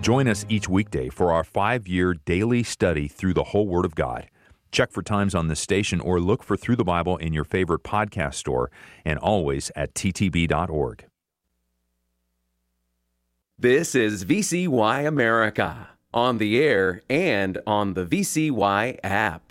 Join us each weekday for our 5-year daily study through the whole Word of God. Check for times on this station or look for Through the Bible in your favorite podcast store and always at ttb.org. This is VCY America, on the air and on the VCY app.